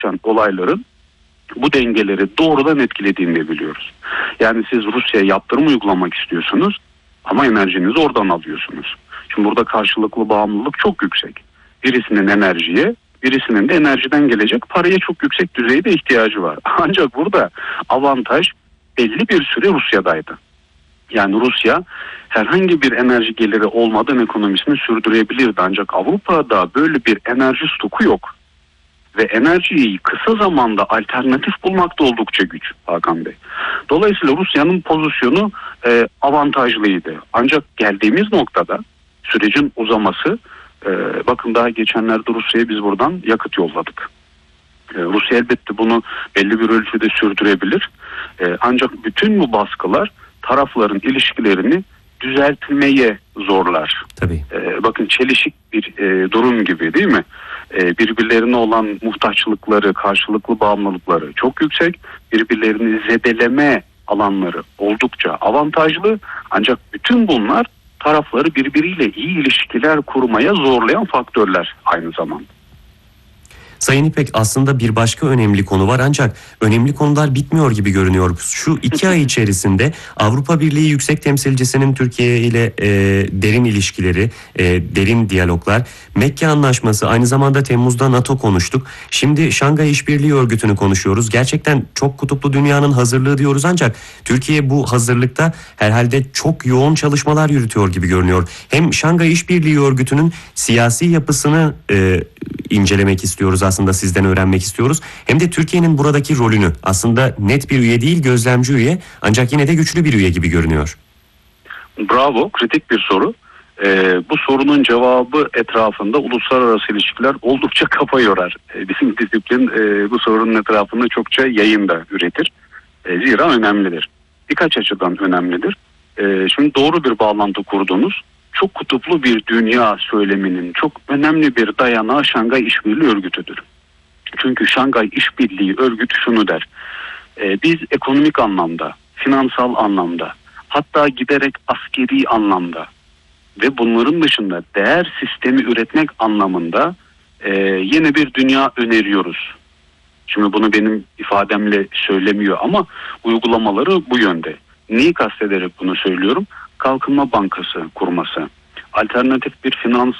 olayların bu dengeleri doğrudan etkilediğini de biliyoruz. Yani siz Rusya'ya yaptırım uygulamak istiyorsunuz ama enerjinizi oradan alıyorsunuz. Şimdi burada karşılıklı bağımlılık çok yüksek. Birisinin enerjiye, birisinin de enerjiden gelecek paraya çok yüksek düzeyde ihtiyacı var. Ancak burada avantaj belli bir süre Rusya'daydı. Yani Rusya herhangi bir enerji geliri olmadan ekonomisini sürdürebilirdi. Ancak Avrupa'da böyle bir enerji stoku yok. Ve enerjiyi kısa zamanda alternatif bulmak da oldukça güç Hakan Bey. Dolayısıyla Rusya'nın pozisyonu avantajlıydı. Ancak geldiğimiz noktada sürecin uzaması, bakın daha geçenlerde Rusya'ya biz buradan yakıt yolladık. Rusya elbette bunu belli bir ölçüde sürdürebilir. Ancak bütün bu baskılar tarafların ilişkilerini düzeltmeye zorlar. Tabii. Bakın çelişik bir durum gibi değil mi? Birbirlerine olan muhtaçlıkları, karşılıklı bağımlılıkları çok yüksek. Birbirlerini zedeleme alanları oldukça avantajlı. Ancak bütün bunlar tarafları birbiriyle iyi ilişkiler kurmaya zorlayan faktörler aynı zamanda. Sayın İpek, aslında bir başka önemli konu var ancak önemli konular bitmiyor gibi görünüyor. Şu 2 ay içerisinde Avrupa Birliği Yüksek Temsilcisi'nin Türkiye ile derin ilişkileri, derin diyaloglar, Mekke Anlaşması, aynı zamanda Temmuz'da NATO konuştuk. Şimdi Şangay İşbirliği Örgütü'nü konuşuyoruz. Gerçekten çok kutuplu dünyanın hazırlığı diyoruz ancak Türkiye bu hazırlıkta herhalde çok yoğun çalışmalar yürütüyor gibi görünüyor. Hem Şangay İşbirliği Örgütü'nün siyasi yapısını incelemek istiyoruz, aslında sizden öğrenmek istiyoruz. Hem de Türkiye'nin buradaki rolünü, aslında net bir üye değil, gözlemci üye, ancak yine de güçlü bir üye gibi görünüyor. Bravo, kritik bir soru. Bu sorunun cevabı etrafında uluslararası ilişkiler oldukça kafa yorar. Bizim disiplin bu sorunun etrafında çokça yayın da üretir. Zira önemlidir. Birkaç açıdan önemlidir. Şimdi doğru bir bağlantı kurdunuz. Çok kutuplu bir dünya söyleminin çok önemli bir dayanağı Şangay İşbirliği Örgütü'dür. Çünkü Şangay İşbirliği Örgütü şunu der: biz ekonomik anlamda, finansal anlamda, hatta giderek askeri anlamda ve bunların dışında değer sistemi üretmek anlamında yeni bir dünya öneriyoruz. Şimdi bunu benim ifademle söylemiyor ama uygulamaları bu yönde. Neyi kastederek bunu söylüyorum? Kalkınma Bankası kurması, alternatif bir finans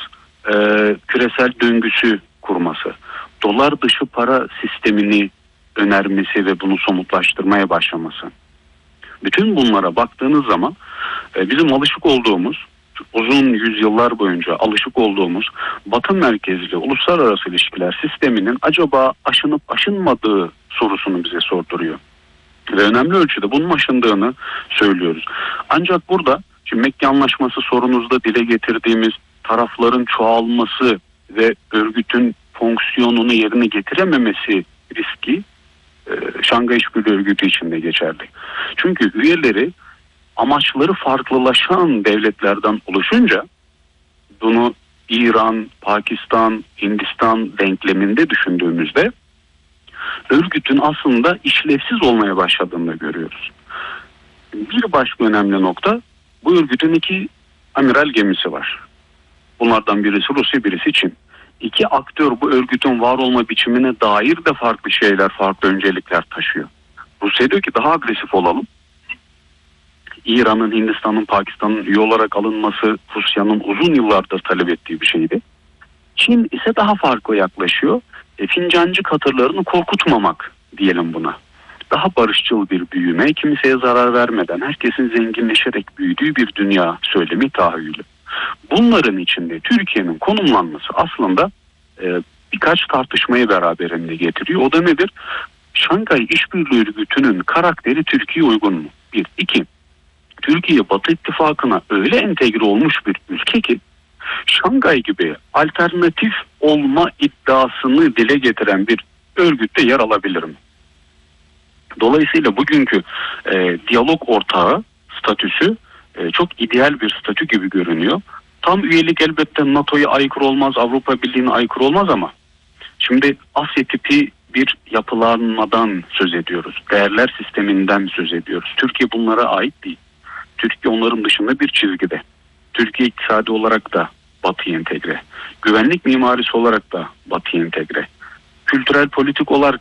küresel döngüsü kurması, dolar dışı para sistemini önermesi ve bunu somutlaştırmaya başlaması. Bütün bunlara baktığınız zaman bizim alışık olduğumuz, uzun yüzyıllar boyunca alışık olduğumuz Batı merkezli uluslararası ilişkiler sisteminin acaba aşınıp aşınmadığı sorusunu bize sorduruyor. Ve önemli ölçüde bunun aşındığını söylüyoruz. Ancak burada şimdi Mekke Anlaşması sorunuzda dile getirdiğimiz tarafların çoğalması ve örgütün fonksiyonunu yerine getirememesi riski Şangay İşbirliği Örgütü için de geçerli. Çünkü üyeleri amaçları farklılaşan devletlerden oluşunca bunu İran, Pakistan, Hindistan denkleminde düşündüğümüzde örgütün aslında işlevsiz olmaya başladığını görüyoruz. Bir başka önemli nokta, bu örgütün 2 amiral gemisi var. Bunlardan birisi Rusya, birisi Çin. 2 aktör bu örgütün var olma biçimine dair de farklı şeyler, farklı öncelikler taşıyor. Rusya diyor ki daha agresif olalım. İran'ın, Hindistan'ın, Pakistan'ın üye olarak alınması Rusya'nın uzun yıllardır talep ettiği bir şeydi. Çin ise daha farklı yaklaşıyor. Fincancı katırlarını korkutmamak diyelim buna. Daha barışçıl bir büyüme, kimseye zarar vermeden herkesin zenginleşerek büyüdüğü bir dünya söylemi tahayyülü. Bunların içinde Türkiye'nin konumlanması aslında birkaç tartışmayı beraberinde getiriyor. O da nedir? Şangay İşbirliği Örgütü'nün karakteri Türkiye'ye uygun mu? 1. 2. Türkiye Batı İttifakı'na öyle entegre olmuş bir ülke ki Şangay gibi alternatif olma iddiasını dile getiren bir örgütte yer alabilir mi? Dolayısıyla bugünkü diyalog ortağı statüsü çok ideal bir statü gibi görünüyor. Tam üyelik elbette NATO'ya aykırı olmaz, Avrupa Birliği'ne aykırı olmaz ama şimdi Asya tipi bir yapılanmadan söz ediyoruz. Değerler sisteminden söz ediyoruz. Türkiye bunlara ait değil. Türkiye onların dışında bir çizgide. Türkiye iktisadi olarak da Batı'ya entegre. Güvenlik mimarisi olarak da Batı'ya entegre. kültürel politik olarak